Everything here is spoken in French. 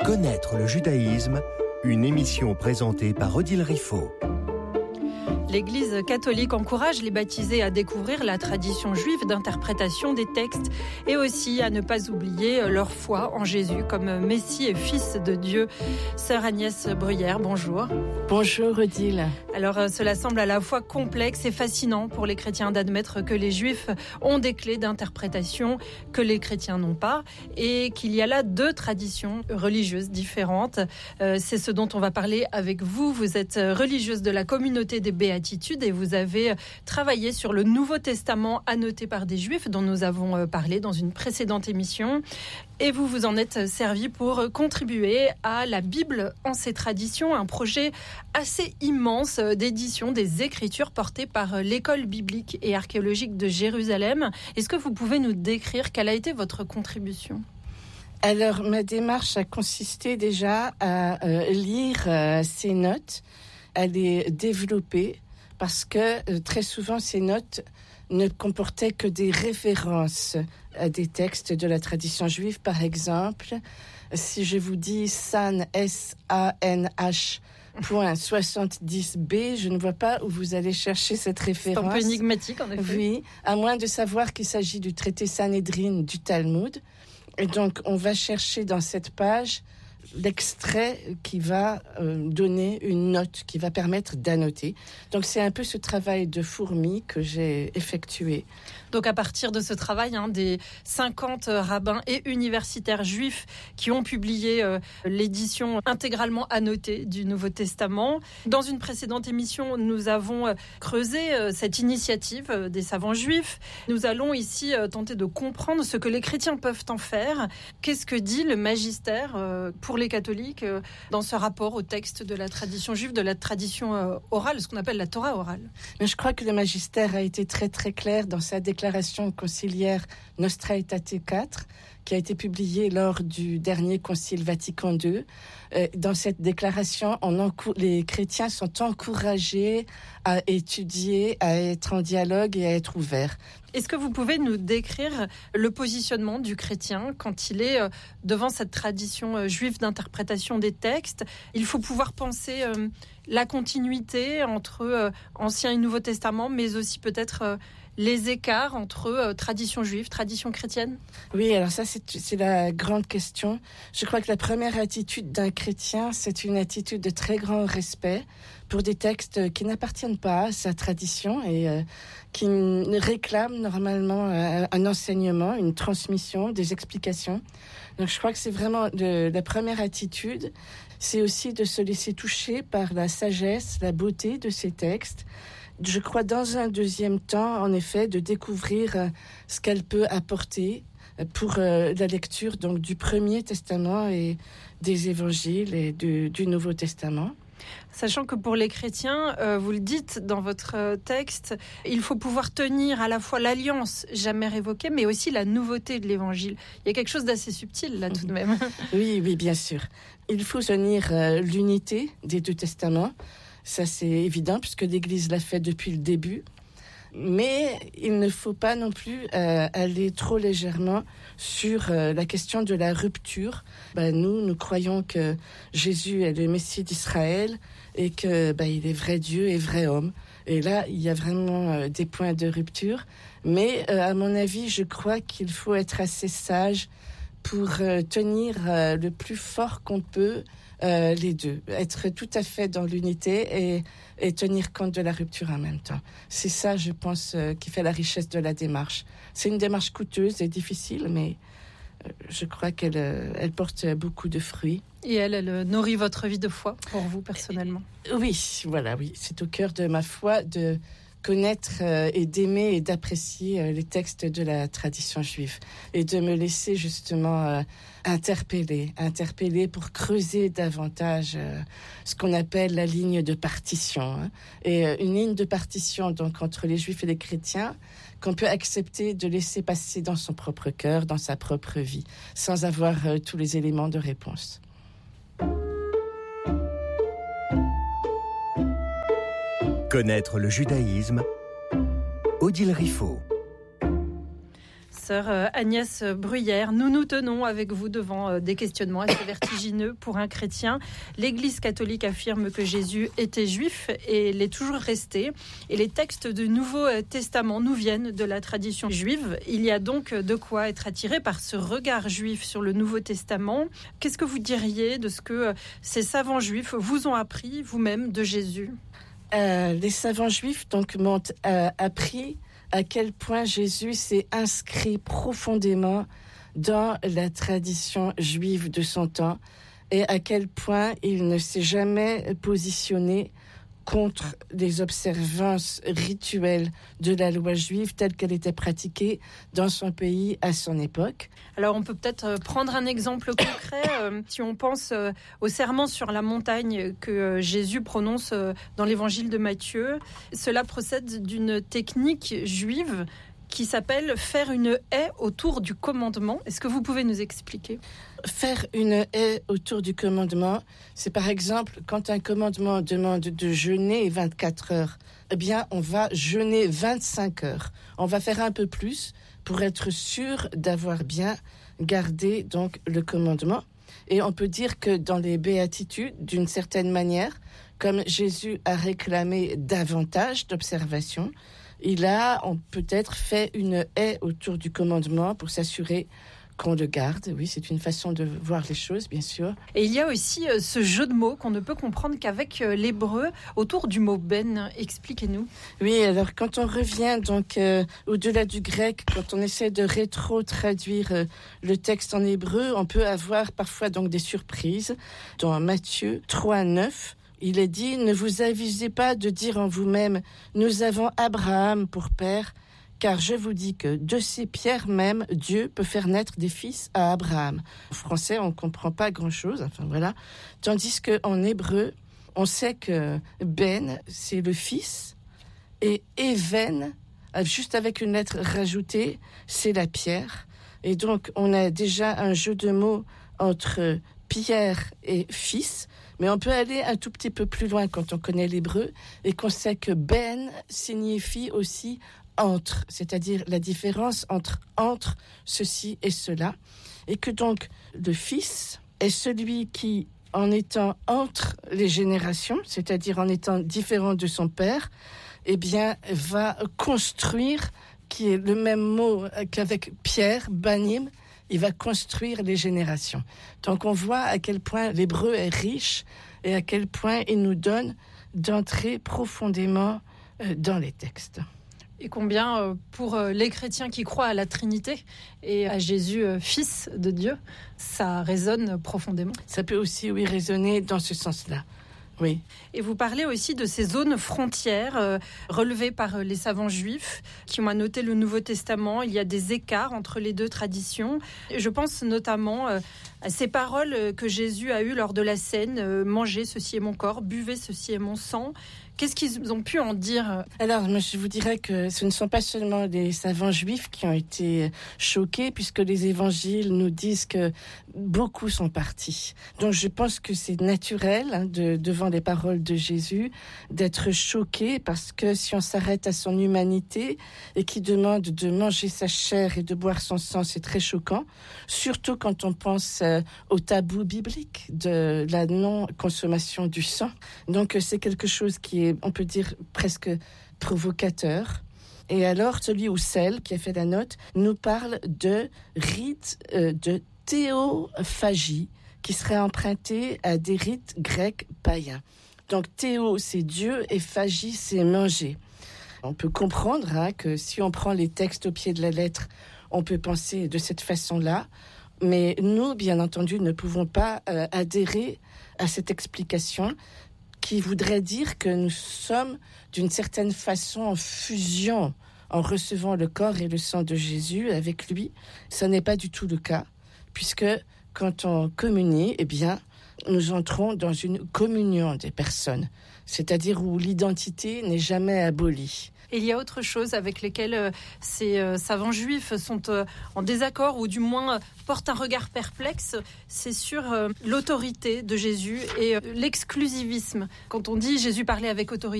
Connaître le judaïsme, une émission présentée par Odile Riffaut. L'Église catholique encourage les baptisés à découvrir la tradition juive d'interprétation des textes et aussi à ne pas oublier leur foi en Jésus comme Messie et Fils de Dieu. Sœur Agnès Bruyère, bonjour. Bonjour Odile. Alors cela semble à la fois complexe et fascinant pour les chrétiens d'admettre que les juifs ont des clés d'interprétation que les chrétiens n'ont pas et qu'il y a là deux traditions religieuses différentes. C'est ce dont on va parler avec vous. Vous êtes religieuse de la communauté des Béatitudes et vous avez travaillé sur le Nouveau Testament annoté par des Juifs dont nous avons parlé dans une précédente émission. Et vous vous en êtes servi pour contribuer à la Bible en ses traditions, un projet assez immense d'édition des Écritures porté par l'École biblique et archéologique de Jérusalem. Est-ce que vous pouvez nous décrire quelle a été votre contribution ? Alors, ma démarche a consisté déjà à lire ces notes, à les développer, parce que très souvent, ces notes ne comportaient que des références à des textes de la tradition juive. Par exemple, si je vous dis San, S-A-N-H, .70b, je ne vois pas où vous allez chercher cette référence. C'est un peu énigmatique, en effet. Oui, à moins de savoir qu'il s'agit du traité Sanhédrin du Talmud. Et donc, on va chercher dans cette page l'extrait qui va donner une note, qui va permettre d'annoter. Donc, c'est un peu ce travail de fourmi que j'ai effectué. Donc, à partir de ce travail, des 50 rabbins et universitaires juifs qui ont publié l'édition intégralement annotée du Nouveau Testament. Dans une précédente émission, nous avons creusé cette initiative des savants juifs. Nous allons ici tenter de comprendre ce que les chrétiens peuvent en faire. Qu'est-ce que dit le magistère pour les catholiques dans ce rapport au texte de la tradition juive, de la tradition orale, ce qu'on appelle la Torah orale? Mais je crois que le magistère a été très très clair dans sa déclaration conciliaire Nostra Aetate 4, qui a été publiée lors du dernier concile Vatican II. Dans cette déclaration, les chrétiens sont encouragés à étudier, à être en dialogue et à être ouverts. Est-ce que vous pouvez nous décrire le positionnement du chrétien quand il est devant cette tradition juive d'interprétation des textes? Il faut pouvoir penser la continuité entre Ancien et Nouveau Testament, mais aussi peut-être les écarts entre tradition juive, tradition chrétienne? Oui, alors ça, c'est la grande question. Je crois que la première attitude d'un chrétien, c'est une attitude de très grand respect pour des textes qui n'appartiennent pas à sa tradition et qui réclament normalement un enseignement, une transmission, des explications. Donc je crois que c'est vraiment la première attitude. C'est aussi de se laisser toucher par la sagesse, la beauté de ces textes. Je crois dans un deuxième temps, en effet, de découvrir ce qu'elle peut apporter pour la lecture donc, du Premier Testament et des Évangiles et du Nouveau Testament. Sachant que pour les chrétiens, vous le dites dans votre texte, il faut pouvoir tenir à la fois l'alliance jamais révoquée, mais aussi la nouveauté de l'Évangile. Il y a quelque chose d'assez subtil là tout de même. Oui, bien sûr. Il faut tenir l'unité des deux testaments. Ça, c'est évident, puisque l'Église l'a fait depuis le début. Mais il ne faut pas non plus aller trop légèrement sur la question de la rupture. Nous croyons que Jésus est le Messie d'Israël et que il est vrai Dieu et vrai homme. Et là, il y a vraiment des points de rupture. Mais à mon avis, je crois qu'il faut être assez sage pour tenir le plus fort qu'on peut les deux, être tout à fait dans l'unité et tenir compte de la rupture en même temps. C'est ça, je pense, qui fait la richesse de la démarche. C'est une démarche coûteuse et difficile, mais je crois qu'elle porte beaucoup de fruits. Et elle nourrit votre vie de foi, pour vous personnellement? Oui, voilà, oui. C'est au cœur de ma foi de connaître et d'aimer et d'apprécier les textes de la tradition juive et de me laisser justement interpeller pour creuser davantage ce qu'on appelle la ligne de partition. Et une ligne de partition donc entre les juifs et les chrétiens qu'on peut accepter de laisser passer dans son propre cœur, dans sa propre vie, sans avoir tous les éléments de réponse. Connaître le judaïsme, Odile Riffaut. professeure Agnès Bruyère. Nous nous tenons avec vous devant des questionnements assez vertigineux pour un chrétien. L'Église catholique affirme que Jésus était juif et l'est toujours resté. Et les textes du Nouveau Testament nous viennent de la tradition juive. Il y a donc de quoi être attiré par ce regard juif sur le Nouveau Testament. Qu'est-ce que vous diriez de ce que ces savants juifs vous ont appris vous-même de Jésus ? Les savants juifs donc m'ont appris à quel point Jésus s'est inscrit profondément dans la tradition juive de son temps et à quel point il ne s'est jamais positionné contre les observances rituelles de la loi juive telle qu'elle était pratiquée dans son pays à son époque. Alors on peut peut-être prendre un exemple concret. Si on pense au serment sur la montagne que Jésus prononce dans l'évangile de Matthieu, cela procède d'une technique juive qui s'appelle faire une haie autour du commandement. Est-ce que vous pouvez nous expliquer ? Faire une haie autour du commandement, c'est par exemple quand un commandement demande de jeûner 24 heures, eh bien on va jeûner 25 heures. On va faire un peu plus pour être sûr d'avoir bien gardé donc le commandement. Et on peut dire que dans les béatitudes, d'une certaine manière, comme Jésus a réclamé davantage d'observation, il a peut-être fait une haie autour du commandement pour s'assurer qu'on le garde. Oui, c'est une façon de voir les choses, bien sûr. Et il y a aussi ce jeu de mots qu'on ne peut comprendre qu'avec l'hébreu autour du mot ben. Expliquez-nous. Oui, alors quand on revient donc au-delà du grec, quand on essaie de rétro-traduire le texte en hébreu, on peut avoir parfois donc des surprises. Dans Matthieu 3:9, il est dit « Ne vous avisez pas de dire en vous-même « Nous avons Abraham pour père », car je vous dis que de ces pierres même, Dieu peut faire naître des fils à Abraham. En français, on ne comprend pas grand-chose, enfin voilà. Tandis qu'en hébreu, on sait que Ben, c'est le fils, et Even, juste avec une lettre rajoutée, c'est la pierre. Et donc, on a déjà un jeu de mots entre pierre et fils, mais on peut aller un tout petit peu plus loin quand on connaît l'hébreu et qu'on sait que Ben signifie aussi entre, c'est-à-dire la différence entre ceci et cela, et que donc le fils est celui qui, en étant entre les générations, c'est-à-dire en étant différent de son père, eh bien va construire, qui est le même mot qu'avec Pierre, banim, il va construire les générations. Donc on voit à quel point l'hébreu est riche et à quel point il nous donne d'entrer profondément dans les textes. Et combien pour les chrétiens qui croient à la Trinité et à Jésus, Fils de Dieu, ça résonne profondément. Ça peut aussi, oui, résonner dans ce sens-là. Oui. Et vous parlez aussi de ces zones frontières relevées par les savants juifs qui ont annoté le Nouveau Testament. Il y a des écarts entre les deux traditions. Je pense notamment à ces paroles que Jésus a eues lors de la scène. Mangez, ceci est mon corps, buvez, ceci est mon sang. Qu'est-ce qu'ils ont pu en dire ? Alors, moi, je vous dirais que ce ne sont pas seulement les savants juifs qui ont été choqués, puisque les évangiles nous disent que beaucoup sont partis. Donc, je pense que c'est naturel, devant les paroles de Jésus, d'être choqué, parce que si on s'arrête à son humanité et qui demande de manger sa chair et de boire son sang, c'est très choquant, surtout quand on pense au tabou biblique de la non-consommation du sang. Donc, c'est quelque chose qui est, on peut dire, presque provocateur. Et alors, celui ou celle qui a fait la note nous parle de rite de théophagie qui serait emprunté à des rites grecs païens. Donc, théo, c'est Dieu et phagie, c'est manger. On peut comprendre que si on prend les textes au pied de la lettre, on peut penser de cette façon-là. Mais nous, bien entendu, ne pouvons pas adhérer à cette explication qui voudrait dire que nous sommes d'une certaine façon en fusion en recevant le corps et le sang de Jésus avec lui. Ce n'est pas du tout le cas, puisque quand on communie, eh bien, nous entrons dans une communion des personnes, c'est-à-dire où l'identité n'est jamais abolie. Et il y a autre chose avec lesquelles ces savants juifs sont en désaccord, ou du moins portent un regard perplexe, c'est sur l'autorité de Jésus et l'exclusivisme. Quand on dit Jésus parlait avec autorité,